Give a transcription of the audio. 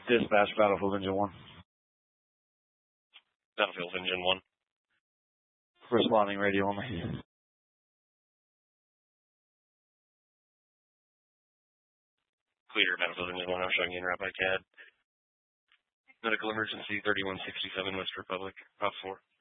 Dispatch, Battlefield Engine 1. Battlefield Engine 1. Responding radio only. Clear, Battlefield Engine 1. I'm showing you in Rabbi CAD. Medical emergency 3167 West Republic, Prop 4.